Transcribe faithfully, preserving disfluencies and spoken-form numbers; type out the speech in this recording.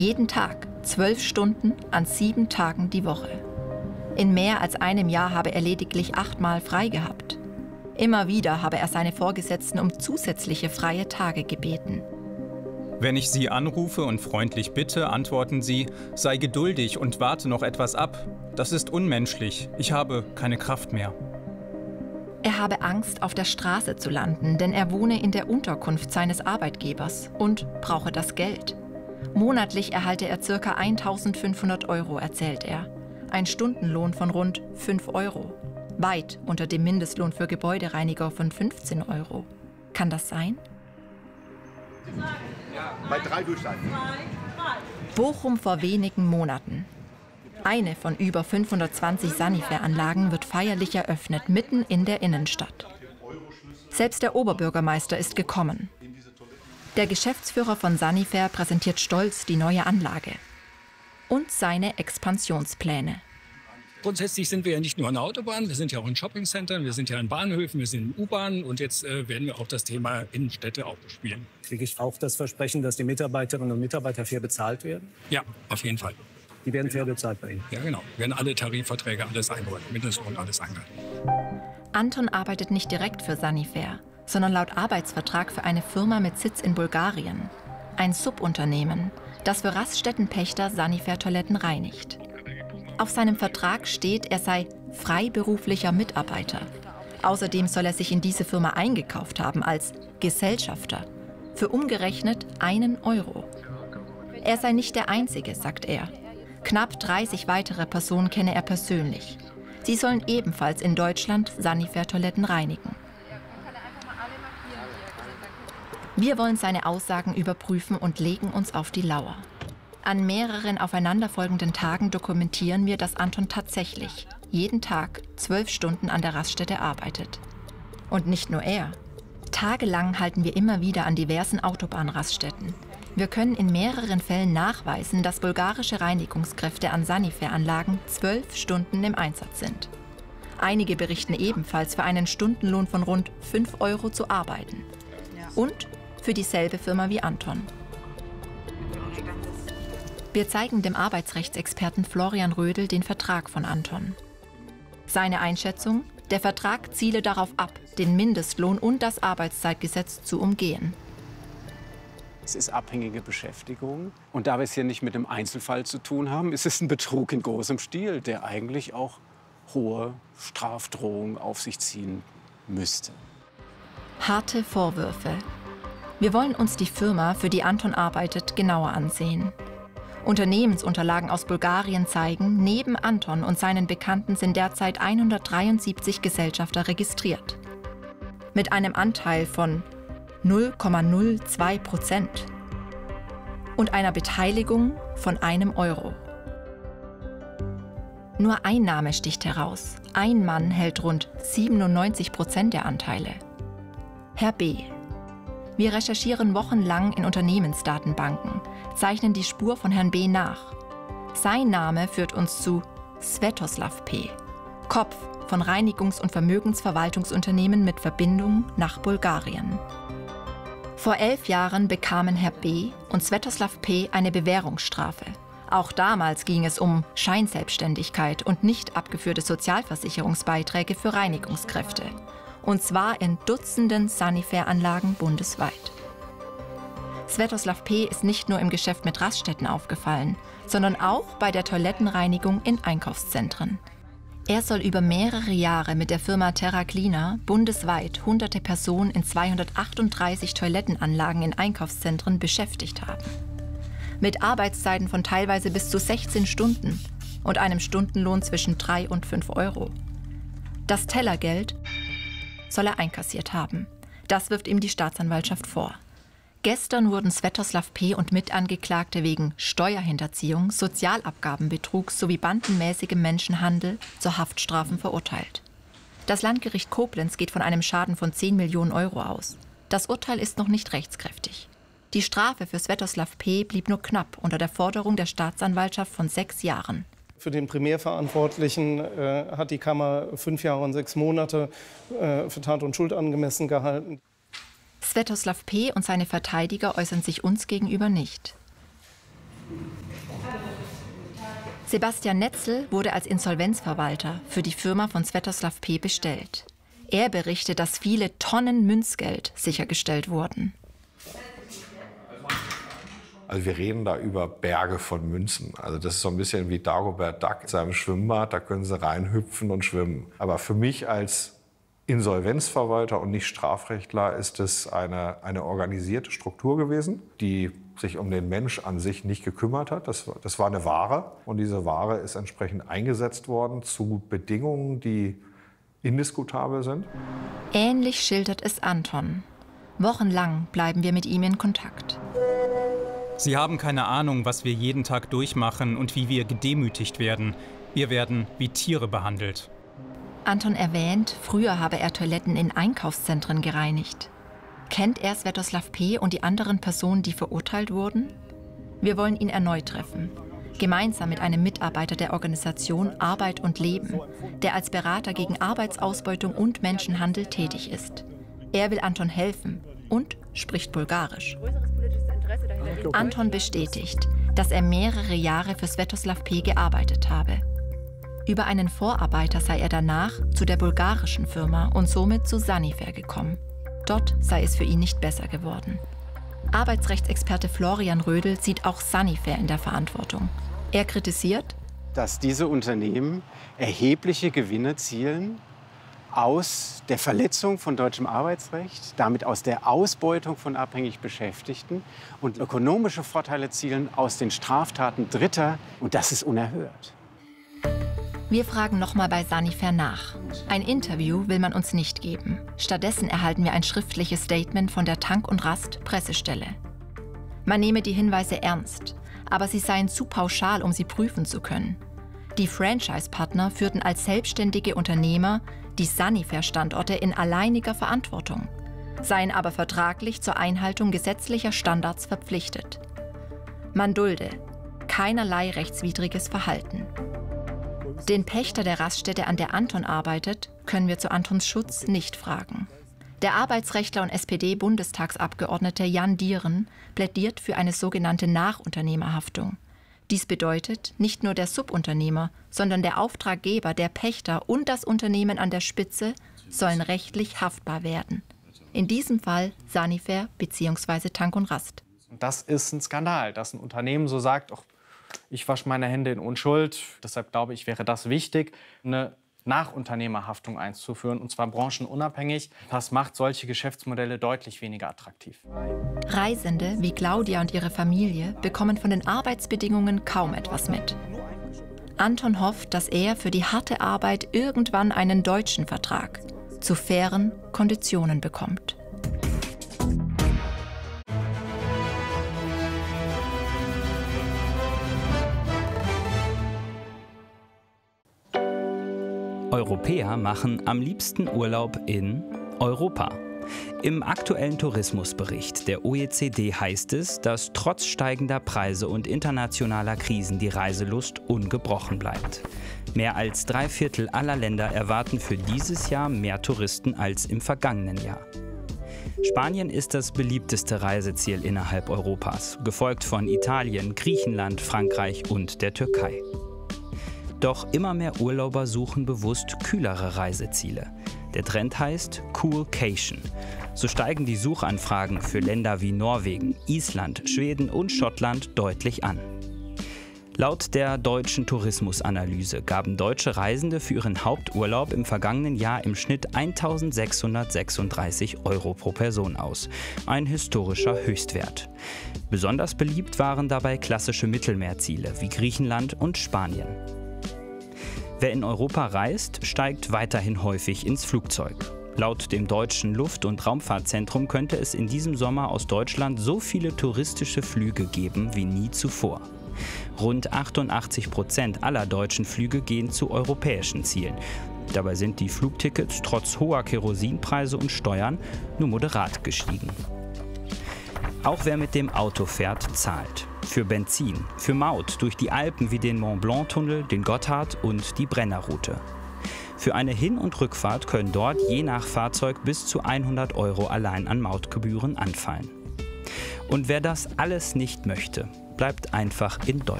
Jeden Tag, zwölf Stunden an sieben Tagen die Woche. In mehr als einem Jahr habe er lediglich achtmal frei gehabt. Immer wieder habe er seine Vorgesetzten um zusätzliche freie Tage gebeten. Wenn ich Sie anrufe und freundlich bitte, antworten Sie, sei geduldig und warte noch etwas ab. Das ist unmenschlich. Ich habe keine Kraft mehr. Er habe Angst, auf der Straße zu landen, denn er wohne in der Unterkunft seines Arbeitgebers und brauche das Geld. Monatlich erhalte er ca. eintausendfünfhundert Euro, erzählt er. Ein Stundenlohn von rund fünf Euro. Weit unter dem Mindestlohn für Gebäudereiniger von fünfzehn Euro. Kann das sein? Bei drei durchsteigen. Bochum vor wenigen Monaten. Eine von über fünfhundertzwanzig Sanifair-Anlagen wird feierlich eröffnet, mitten in der Innenstadt. Selbst der Oberbürgermeister ist gekommen. Der Geschäftsführer von Sanifair präsentiert stolz die neue Anlage und seine Expansionspläne. Grundsätzlich sind wir ja nicht nur an der Autobahn, wir sind ja auch in Shoppingcentern, wir sind ja in Bahnhöfen, wir sind in U-Bahnen und jetzt äh, werden wir auch das Thema Innenstädte auch bespielen. Kriege ich auch das Versprechen, dass die Mitarbeiterinnen und Mitarbeiter fair bezahlt werden? Ja, auf jeden Fall. Die werden fair bezahlt bei Ihnen? Ja, genau. Wir werden alle Tarifverträge, alles eingehalten, Mindestlohn, alles eingehalten. Anton arbeitet nicht direkt für Sanifair, sondern laut Arbeitsvertrag für eine Firma mit Sitz in Bulgarien. Ein Subunternehmen, das für Raststättenpächter Sanifair-Toiletten reinigt. Auf seinem Vertrag steht, er sei freiberuflicher Mitarbeiter. Außerdem soll er sich in diese Firma eingekauft haben als Gesellschafter. Für umgerechnet einen Euro. Er sei nicht der Einzige, sagt er. Knapp dreißig weitere Personen kenne er persönlich. Sie sollen ebenfalls in Deutschland Sanifair-Toiletten reinigen. Wir wollen seine Aussagen überprüfen und legen uns auf die Lauer. An mehreren aufeinanderfolgenden Tagen dokumentieren wir, dass Anton tatsächlich jeden Tag zwölf Stunden an der Raststätte arbeitet. Und nicht nur er. Tagelang halten wir immer wieder an diversen Autobahnraststätten. Wir können in mehreren Fällen nachweisen, dass bulgarische Reinigungskräfte an Sanifair-Anlagen zwölf Stunden im Einsatz sind. Einige berichten ebenfalls, für einen Stundenlohn von rund fünf Euro zu arbeiten. Und für dieselbe Firma wie Anton. Wir zeigen dem Arbeitsrechtsexperten Florian Rödel den Vertrag von Anton. Seine Einschätzung: Der Vertrag ziele darauf ab, den Mindestlohn und das Arbeitszeitgesetz zu umgehen. Es ist abhängige Beschäftigung. Und da wir es hier nicht mit einem Einzelfall zu tun haben, ist es ein Betrug in großem Stil, der eigentlich auch hohe Strafdrohungen auf sich ziehen müsste. Harte Vorwürfe. Wir wollen uns die Firma, für die Anton arbeitet, genauer ansehen. Unternehmensunterlagen aus Bulgarien zeigen, neben Anton und seinen Bekannten sind derzeit hundertdreiundsiebzig Gesellschafter registriert. Mit einem Anteil von null Komma null zwei Prozent und einer Beteiligung von einem Euro. Nur ein Name sticht heraus. Ein Mann hält rund siebenundneunzig Prozent der Anteile. Herr B. Wir recherchieren wochenlang in Unternehmensdatenbanken, zeichnen die Spur von Herrn B. nach. Sein Name führt uns zu Svetoslav P., Kopf von Reinigungs- und Vermögensverwaltungsunternehmen mit Verbindung nach Bulgarien. Vor elf Jahren bekamen Herr B. und Svetoslav P. eine Bewährungsstrafe. Auch damals ging es um Scheinselbstständigkeit und nicht abgeführte Sozialversicherungsbeiträge für Reinigungskräfte. Und zwar in Dutzenden Sanifair-Anlagen bundesweit. Svetoslav P. ist nicht nur im Geschäft mit Raststätten aufgefallen, sondern auch bei der Toilettenreinigung in Einkaufszentren. Er soll über mehrere Jahre mit der Firma Terra Cleaner bundesweit hunderte Personen in zweihundertachtunddreißig Toilettenanlagen in Einkaufszentren beschäftigt haben. Mit Arbeitszeiten von teilweise bis zu sechzehn Stunden und einem Stundenlohn zwischen drei und fünf Euro. Das Tellergeld soll er einkassiert haben. Das wirft ihm die Staatsanwaltschaft vor. Gestern wurden Svetoslav P. und Mitangeklagte wegen Steuerhinterziehung, Sozialabgabenbetrugs sowie bandenmäßigem Menschenhandel zu Haftstrafen verurteilt. Das Landgericht Koblenz geht von einem Schaden von zehn Millionen Euro aus. Das Urteil ist noch nicht rechtskräftig. Die Strafe für Svetoslav P. blieb nur knapp unter der Forderung der Staatsanwaltschaft von sechs Jahren. Für den Primärverantwortlichen äh, hat die Kammer fünf Jahre und sechs Monate äh, für Tat und Schuld angemessen gehalten. Svetoslav P. und seine Verteidiger äußern sich uns gegenüber nicht. Sebastian Netzel wurde als Insolvenzverwalter für die Firma von Swiatoslav P. bestellt. Er berichtet, dass viele Tonnen Münzgeld sichergestellt wurden. Also wir reden da über Berge von Münzen. Also das ist so ein bisschen wie Dagobert Duck in seinem Schwimmbad, da können Sie reinhüpfen und schwimmen. Aber für mich als Insolvenzverwalter und nicht Strafrechtler ist es eine, eine organisierte Struktur gewesen, die sich um den Mensch an sich nicht gekümmert hat. Das, das war eine Ware und diese Ware ist entsprechend eingesetzt worden zu Bedingungen, die indiskutabel sind. Ähnlich schildert es Anton. Wochenlang bleiben wir mit ihm in Kontakt. Sie haben keine Ahnung, was wir jeden Tag durchmachen und wie wir gedemütigt werden. Wir werden wie Tiere behandelt. Anton erwähnt, früher habe er Toiletten in Einkaufszentren gereinigt. Kennt er Swiatoslav P. und die anderen Personen, die verurteilt wurden? Wir wollen ihn erneut treffen. Gemeinsam mit einem Mitarbeiter der Organisation Arbeit und Leben, der als Berater gegen Arbeitsausbeutung und Menschenhandel tätig ist. Er will Anton helfen und spricht Bulgarisch. Anton bestätigt, dass er mehrere Jahre für Swiatoslav P. gearbeitet habe. Über einen Vorarbeiter sei er danach zu der bulgarischen Firma und somit zu Sanifair gekommen. Dort sei es für ihn nicht besser geworden. Arbeitsrechtsexperte Florian Rödel sieht auch Sanifair in der Verantwortung. Er kritisiert, dass diese Unternehmen erhebliche Gewinne erzielen aus der Verletzung von deutschem Arbeitsrecht, damit aus der Ausbeutung von abhängig Beschäftigten und ökonomische Vorteile erzielen aus den Straftaten Dritter. Und das ist unerhört. Wir fragen nochmal bei Sanifair nach. Ein Interview will man uns nicht geben. Stattdessen erhalten wir ein schriftliches Statement von der Tank und Rast Pressestelle. Man nehme die Hinweise ernst, aber sie seien zu pauschal, um sie prüfen zu können. Die Franchise-Partner führten als selbstständige Unternehmer die Sanifair-Standorte in alleiniger Verantwortung, seien aber vertraglich zur Einhaltung gesetzlicher Standards verpflichtet. Man dulde keinerlei rechtswidriges Verhalten. Den Pächter der Raststätte, an der Anton arbeitet, können wir zu Antons Schutz nicht fragen. Der Arbeitsrechtler und S P D-Bundestagsabgeordnete Jan Dieren plädiert für eine sogenannte Nachunternehmerhaftung. Dies bedeutet, nicht nur der Subunternehmer, sondern der Auftraggeber, der Pächter und das Unternehmen an der Spitze sollen rechtlich haftbar werden. In diesem Fall Sanifair bzw. Tank und Rast. Das ist ein Skandal, dass ein Unternehmen so sagt, ach, ich wasche meine Hände in Unschuld. Deshalb glaube ich, wäre das wichtig, eine Nachunternehmerhaftung einzuführen, und zwar branchenunabhängig. Das macht solche Geschäftsmodelle deutlich weniger attraktiv. Reisende wie Claudia und ihre Familie bekommen von den Arbeitsbedingungen kaum etwas mit. Anton hofft, dass er für die harte Arbeit irgendwann einen deutschen Vertrag zu fairen Konditionen bekommt. Europäer machen am liebsten Urlaub in Europa. Im aktuellen Tourismusbericht der O E C D heißt es, dass trotz steigender Preise und internationaler Krisen die Reiselust ungebrochen bleibt. Mehr als drei Viertel aller Länder erwarten für dieses Jahr mehr Touristen als im vergangenen Jahr. Spanien ist das beliebteste Reiseziel innerhalb Europas, gefolgt von Italien, Griechenland, Frankreich und der Türkei. Doch immer mehr Urlauber suchen bewusst kühlere Reiseziele. Der Trend heißt Coolcation. So steigen die Suchanfragen für Länder wie Norwegen, Island, Schweden und Schottland deutlich an. Laut der deutschen Tourismusanalyse gaben deutsche Reisende für ihren Haupturlaub im vergangenen Jahr im Schnitt eintausendsechshundertsechsunddreißig Euro pro Person aus. Ein historischer Höchstwert. Besonders beliebt waren dabei klassische Mittelmeerziele wie Griechenland und Spanien. Wer in Europa reist, steigt weiterhin häufig ins Flugzeug. Laut dem Deutschen Luft- und Raumfahrtzentrum könnte es in diesem Sommer aus Deutschland so viele touristische Flüge geben wie nie zuvor. Rund achtundachtzig Prozent aller deutschen Flüge gehen zu europäischen Zielen. Dabei sind die Flugtickets trotz hoher Kerosinpreise und Steuern nur moderat gestiegen. Auch wer mit dem Auto fährt, zahlt. Für Benzin, für Maut durch die Alpen wie den Mont-Blanc-Tunnel, den Gotthard und die Brennerroute. Für eine Hin- und Rückfahrt können dort je nach Fahrzeug bis zu hundert Euro allein an Mautgebühren anfallen. Und wer das alles nicht möchte, bleibt einfach in Deutschland.